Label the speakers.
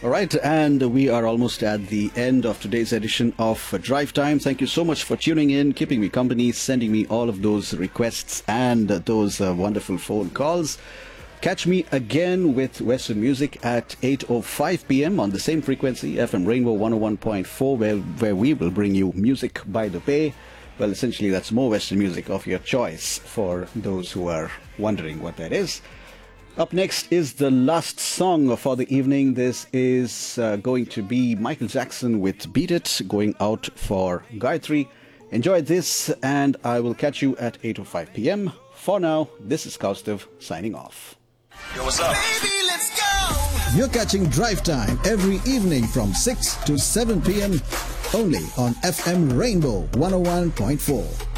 Speaker 1: All right, and we are almost at the end of today's edition of Drive Time. Thank you so much for tuning in, keeping me company, sending me all of those requests and those wonderful phone calls. Catch me again with Western music at 8:05 p.m. on the same frequency, FM Rainbow 101.4, where we will bring you music by the bay. Well, essentially, that's more Western music of your choice for those who are wondering what that is. Up next is the last song for the evening. This is going to be Michael Jackson with Beat It, going out for Gayatri. Enjoy this, and I will catch you at 8:05 p.m. For now, this is Kaustav signing off.
Speaker 2: Yo, what's up?
Speaker 3: Baby, let's go!
Speaker 4: You're catching Drive Time every evening from 6 to 7 p.m. only on FM Rainbow 101.4.